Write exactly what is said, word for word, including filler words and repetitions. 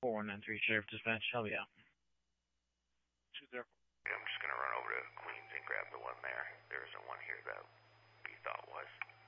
four one nine three Sheriff Dispatch, I'll be out. two zero. Yeah, I'm just going to run over to Queens and grab the one there. There isn't one here that we thought was.